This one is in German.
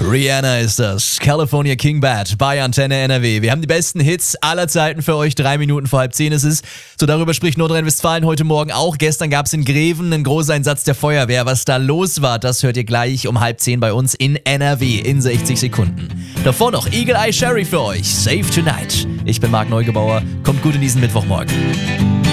Rihanna ist das. California King Bad bei Antenne NRW. Wir haben die besten Hits aller Zeiten für euch. 3 Minuten vor 9:30 ist es. So, darüber spricht Nordrhein-Westfalen heute Morgen auch. Gestern gab es in Greven einen Großeinsatz der Feuerwehr. Was da los war, das hört ihr gleich um 9:30 bei uns in NRW in 60 Sekunden. Davor noch Eagle Eye Sherry für euch. Save Tonight. Ich bin Marc Neugebauer. Kommt gut in diesen Mittwochmorgen.